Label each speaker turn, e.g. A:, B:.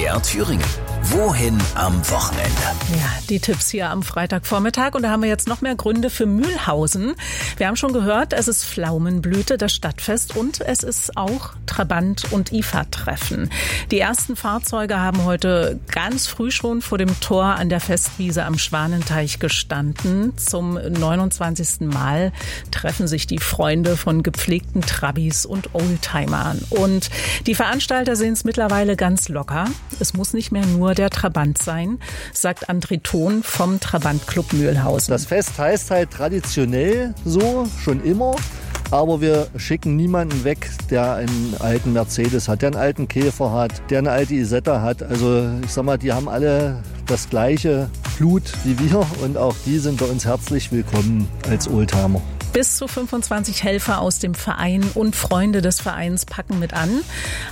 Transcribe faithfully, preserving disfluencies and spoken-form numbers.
A: M D R Thüringen. Wohin am Wochenende?
B: Ja, die Tipps hier am Freitagvormittag. Und da haben wir jetzt noch mehr Gründe für Mühlhausen. Wir haben schon gehört, es ist Pflaumenblüte, das Stadtfest, und es ist auch Trabant- und I F A-Treffen. Die ersten Fahrzeuge haben heute ganz früh schon vor dem Tor an der Festwiese am Schwanenteich gestanden. Zum neunundzwanzigsten Mal treffen sich die Freunde von gepflegten Trabis und Oldtimern. Und die Veranstalter sehen es mittlerweile ganz locker. Es muss nicht mehr nur der Trabant sein, sagt André Thon vom Trabantclub Mühlhausen.
C: Das Fest heißt halt traditionell so, schon immer. Aber wir schicken niemanden weg, der einen alten Mercedes hat, der einen alten Käfer hat, der eine alte Isetta hat. Also ich sag mal, die haben alle das gleiche Blut wie wir und auch die sind bei uns herzlich willkommen als Oldtimer.
B: Bis zu fünfundzwanzig Helfer aus dem Verein und Freunde des Vereins packen mit an.